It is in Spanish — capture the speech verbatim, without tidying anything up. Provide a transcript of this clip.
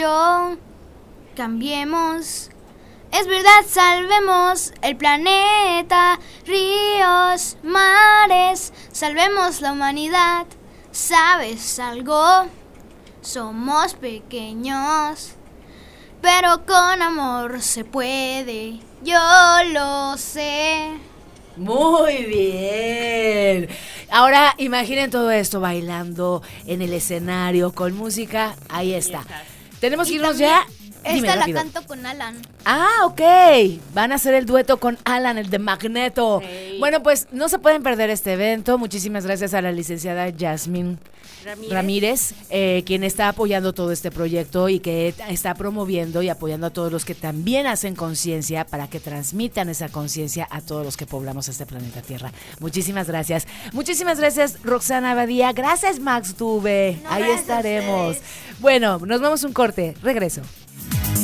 Cambiemos, es verdad, salvemos el planeta, ríos, mares, salvemos la humanidad. ¿Sabes algo? Somos pequeños, pero con amor se puede, yo lo sé. Muy bien. Ahora imaginen todo esto bailando en el escenario con música. Ahí está. Tenemos que irnos ya. Dime, esta la rápido. canto con Alan. Ah, ok. Van a hacer el dueto con Alan, el de Magneto. Sí. Bueno, pues no se pueden perder este evento. Muchísimas gracias a la licenciada Yasmín Ramírez. Ramírez, eh, quien está apoyando todo este proyecto y que está promoviendo y apoyando a todos los que también hacen conciencia para que transmitan esa conciencia a todos los que poblamos este planeta Tierra. Muchísimas gracias. Muchísimas gracias, Roxana Abadía. Gracias, Max Dube. No, Ahí gracias a estaremos. ustedes. Bueno, nos vamos a un corte. Regreso.